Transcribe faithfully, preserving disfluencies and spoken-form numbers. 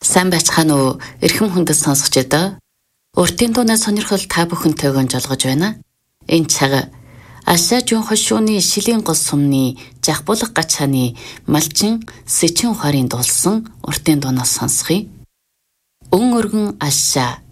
Сайн байцгаана уу? Эрхэм хүндэт сонсогчдоо. Уртын дуунаас сонирхол та бүхэнтэйгэн жолгож байна. Энэ цаг Ашаа жун хошууны шилийн гол сумны жахбулах гачааны малчин сэчин ухаарын дулсан уртын дуунаас сонсхий. Өн өргөн Ашаа